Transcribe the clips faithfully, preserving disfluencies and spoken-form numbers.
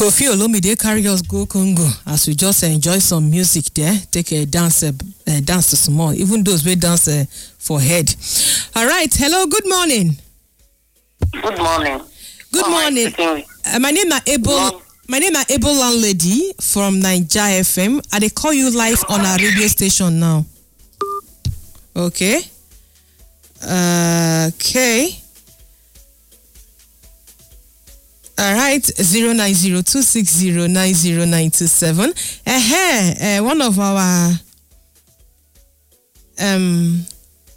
Kofi Olomide carry us go Congo as we just enjoy some music there. Take a dance, uh, dance to small. Even those we dance uh, for head. All right. Hello. Good morning. Good morning. Good morning. Uh, my name is Able. My name is Able Landlady from Nigeria F M. I they call you live on our radio station now. Okay. Uh, okay. All right, zero nine zero two six zero nine zero nine two seven. Uh, one of our um.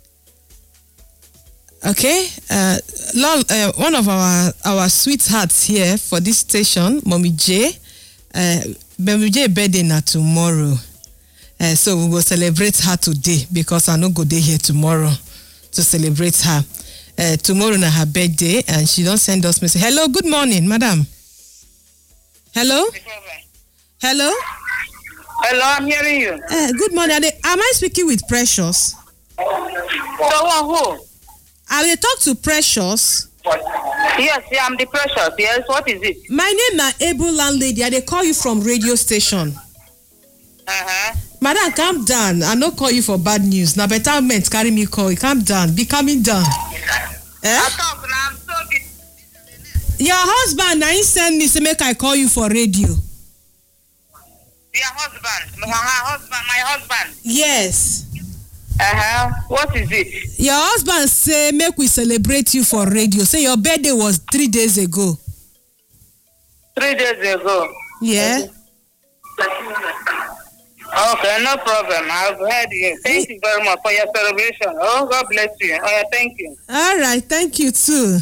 Okay, uh, uh, one of our our sweethearts here for this station, Mommy J. Uh, Mommy J birthday na tomorrow, uh, so we will celebrate her today because I no go day here tomorrow to celebrate her. Uh, tomorrow na her birthday, and she don't send us message. Hello, good morning, madam. Hello. Hello. Hello, I'm hearing you. Uh, good morning. Am I speaking with Precious? So who? I will talk to Precious. Yes, yeah, I'm the Precious. Yes, what is it? My name is Able Landlady. I they call you from radio station. Uh-huh. Madam, calm down. I no call you for bad news. Now better men carry me call you. Calm down. Be calming down. Eh? I talk now. I'm so busy. Your husband now he send me say make I call you for radio. Your husband, my husband, my husband. Yes. Uh-huh. What is it? Your husband say make we celebrate you for radio. Say your birthday was three days ago. Three days ago. Yeah. Okay, no problem. I've heard you. Thank you very much for your celebration. Oh, God bless you. Oh, thank you. All right, thank you too.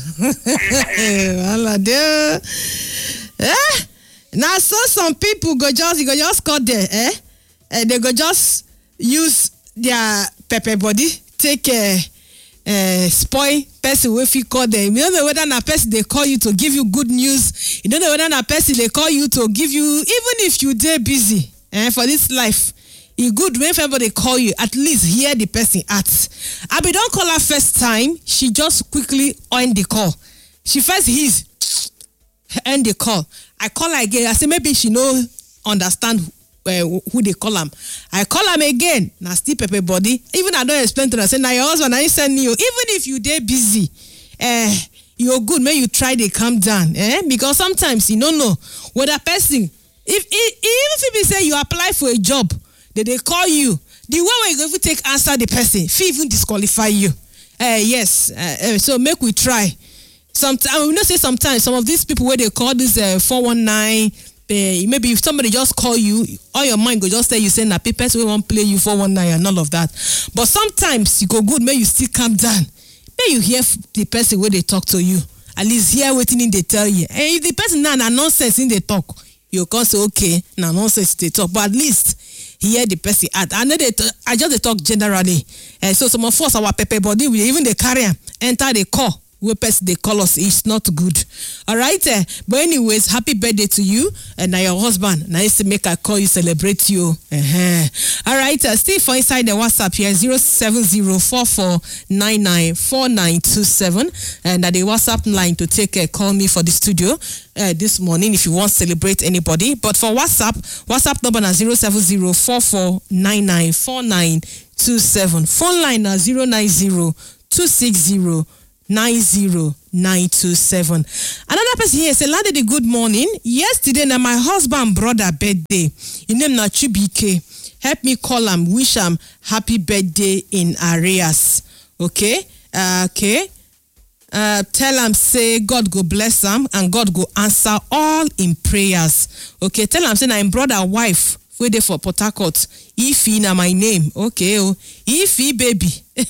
eh? Now, so some people go just go just call there, eh? Uh, they go just use their pepper body, take a uh, uh, spoil person if you call them. You don't know whether na person they call you to give you good news. You don't know whether na person they call you to give you, even if you dey busy. And for this life, it's good when everybody call you, at least hear the person at. I be don't call her first time. She just quickly end the call. She first his end the call. I call her again. I say maybe she no understand uh, who they call them. I call them again. Now still pepper body. Even I don't explain to her. I say now your husband I send you. Even if you dey busy, uh, you're good. May you try to calm down, eh? Because sometimes you don't know whether person. If, if even if you say you apply for a job, they they call you, the way where you go if you take answer the person, if even disqualify you. Uh, yes, uh, uh, so make we try. Sometimes we know say sometimes some of these people where they call this uh, four one nine, uh, maybe if somebody just call you, all your mind go just tell you say na papers we won't play you four one nine and all of that. But sometimes you go good, may you still calm down, may you hear the person where they talk to you, at least hear what in they tell you. And if the person now na nonsense in they talk. You can say okay, now nonsense they talk, but at least hear the person at. I know they t- I just they talk generally, and uh, so some of us our pepper body we even the carrier enter the call. Where person they call us is not good. All right, uh, but anyways, happy birthday to you and now your husband. Nice to make I call you, celebrate you. Uh-huh. All right, uh, stay for inside the WhatsApp here zero seven zero four four nine nine four nine two seven and uh, the WhatsApp line to take a call me for the studio uh, this morning if you want to celebrate anybody. But for WhatsApp, WhatsApp number is zero seven zero four four nine nine four nine two seven. Phone line is zero nine zero two six zero nine zero nine two seven. Another person here say, Landlady, good morning. Yesterday na my husband brother birthday. His name na Chubike. Help me call him, wish him happy birthday in arrears. Okay? Uh, okay. Uh, tell him say God go bless him and God go answer all in prayers. Okay, tell him say na him brother wife wey dey for Port Harcourt. Ify na my name. Okay, oh. Ify baby.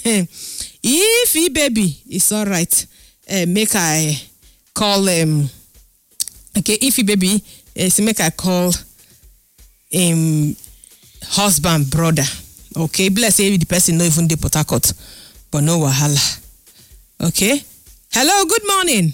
Ify baby, it's all right. Uh, make I call um. Okay, Ify baby, uh, so make I call him husband brother. Okay, bless you. The person no even dey Port Harcourt, but no wahala. Okay. Hello. Good morning.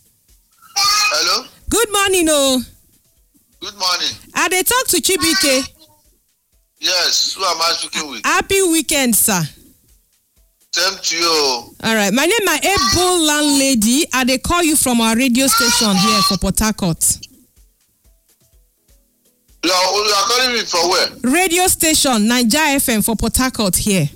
Hello. Good morning, oh. Good morning. I dey talk to Chibike. Yes, who am I speaking with? Happy weekend, sir. Same to you. All right, my name is Able Landlady. I dey call you from our radio station here for Port Harcourt. You are, you are calling me for where? Radio station, Naija F M for Port Harcourt here.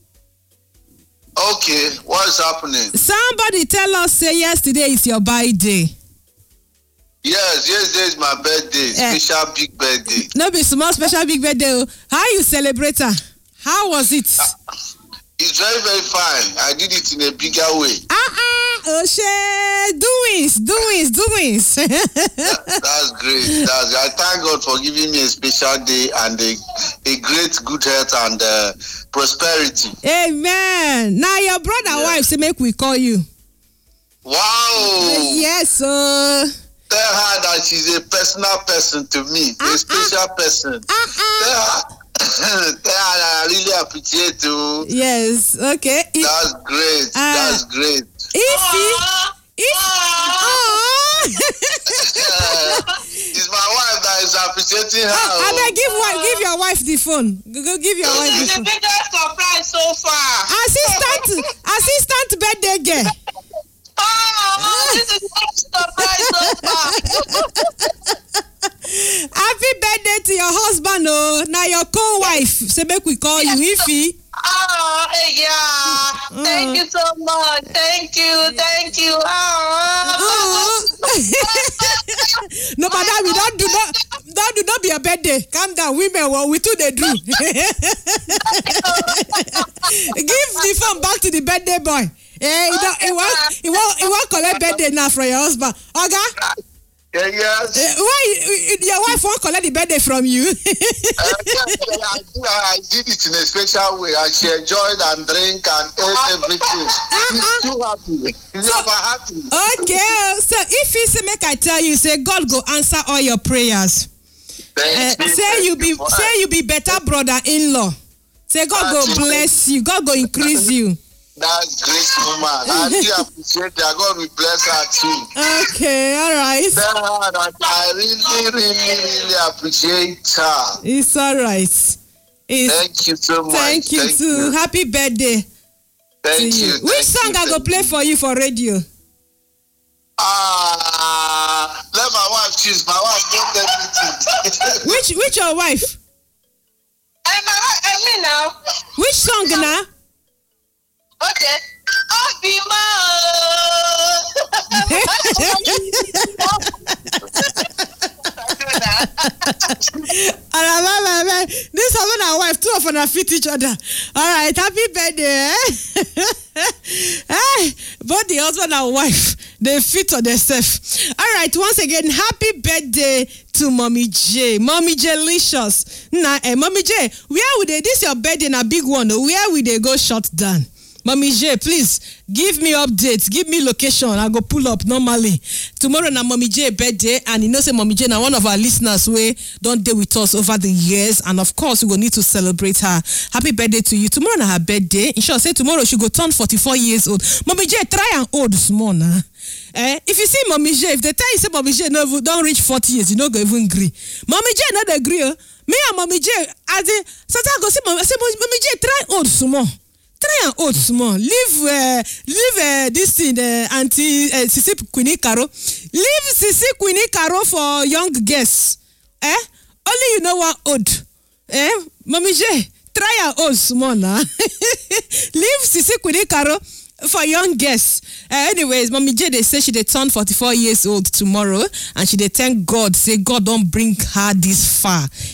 Okay, what is happening? Somebody tell us, say yesterday is your birthday. Yes, yesterday is my birthday. Eh. Special big birthday. No be small special big birthday. Oh. How you celebrate her? How was it? It's very, very fine. I did it in a bigger way. Ah ah, oh shit, doings, doings, doings. That, that's great. That's, I thank God for giving me a special day and a, a great good health and uh, prosperity. Amen. Now your brother Yeah. wife say make we call you. Wow. Yes, sir. Tell her that she's a personal person to me, Ah, a special person. Ah ah. Tell her, tell her that I really appreciate you. Yes. Okay. If, That's great. Ah. That's great. if he, if oh. It's my wife that is appreciating her. Oh, I beg, give wife, give your wife the phone. Go, go give your wife the It's the phone. biggest surprise so far. Assistant, assistant birthday girl. Oh, this is such a surprise so far. Happy birthday to your husband, oh. Now your co-wife. Say make we call you Ify. Oh, yeah. Thank you so much. Thank you. Thank you. Oh. Oh. No, madam, we don't do not. Don't do not be a birthday. Calm down, women. What we too they do. Give the phone back to the birthday boy. Eh, he don't. He want. He want. He want collect birthday now from your husband. Oga. Yeah, yes. Uh, why your wife won't collect the birthday from you? uh, yes, I, did, I did it in a special way, and she enjoyed and drank and ate everything. She's too happy. She's So- ever happy. Okay, so if you say make I tell you, say God go answer all your prayers. Uh, Thank you, say thank you be for say that. you be better brother-in-law. Say God go Thank you. bless you. God go increase you. That's great, woman. I really appreciate that. God will bless her too. Okay, all right. Tell her that I really, really, really appreciate her. It's all right. It's, Thank you so much. thank you Thank too. you. Happy birthday Thank to you. you. Which Thank song you, I go thank play you. for you for radio? Ah, let my wife choose. My wife knows everything. Which which your wife? I'm I mean now. Which song now? Okay. Obima. This husband and wife, two of them fit each other. All right, happy birthday. Eh? Hey, both the husband and wife, they fit on themselves. All right, once again, happy birthday to Mommy J. Mommy J-licious. Nah, eh, Mommy J, where would they, this your birthday, a big one, oh, where will they go shut down? Mommy J, please give me updates, give me location. I go pull up normally. Tomorrow na Mommy J birthday, and you know say Mommy J na one of our listeners wey don dey with us over the years, and of course we go need to celebrate her. Happy birthday to you. Tomorrow na her birthday. In short, say tomorrow she go turn forty-four years old. Mommy J, try and old small na. Eh, if you see Mommy J, if they tell you say Mommy J no don reach forty years, you no go even gree. Mommy J no dey gree. Me and Mommy J, as in sometimes I go say Mommy, say Mommy J, try old small. Try and old small. Leave uh, leave uh, this thing, uh, Auntie uh, Sisi Queenie Caro. Leave Sisi Queenie Caro for young girls. Eh? Only you know what old. Eh? Mommy J, try and old small now. Leave Sisi Queenie Caro for young girls. Uh, anyways, Mommy J, they say she dey turn forty-four years old tomorrow, and she dey thank God, say God don't bring her this far.